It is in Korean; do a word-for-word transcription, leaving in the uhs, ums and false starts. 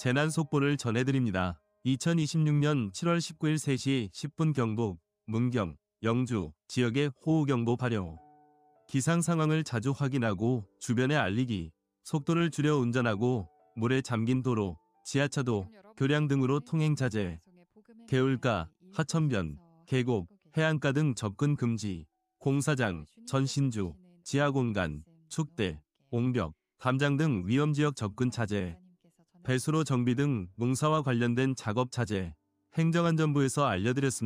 재난 속보를 전해드립니다. 이천이십육년 칠월 십구일 세 시 십 분 경북, 문경, 영주 지역에 호우경보 발효. 기상 상황을 자주 확인하고 주변에 알리기. 속도를 줄여 운전하고 물에 잠긴 도로, 지하차도, 교량 등으로 통행 자제. 개울가, 하천변, 계곡, 해안가 등 접근 금지. 공사장, 전신주, 지하공간, 축대, 옹벽, 담장 등 위험지역 접근 자제. 배수로 정비 등 농사와 관련된 작업 자제. 행정안전부에서 알려드렸습니다.